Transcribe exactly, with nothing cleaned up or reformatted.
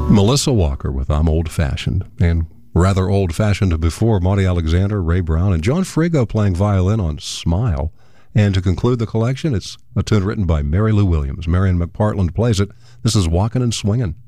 Melissa Walker with I'm Old Fashioned, and rather old-fashioned before Monty Alexander, Ray Brown, and John Frigo playing violin on Smile. And to conclude the collection, it's a tune written by Mary Lou Williams. Marion McPartland plays it. This is Walkin' and Swingin'.